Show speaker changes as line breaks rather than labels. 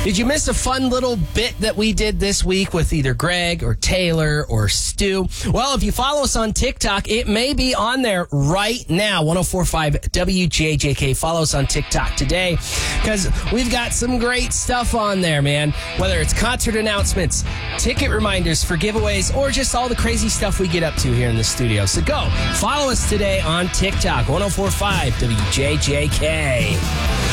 Did you miss a fun little bit that we did this week with either Greg or Taylor or Stu? Well, if you follow us on TikTok, it may be on there right now. 104.5 WJJK. Follow us on TikTok today because we've got some great stuff on there, man. Whether it's concert announcements, ticket reminders for giveaways, or just all the crazy stuff we get up to here in the studio. So go follow us today on TikTok. 104.5 WJJK.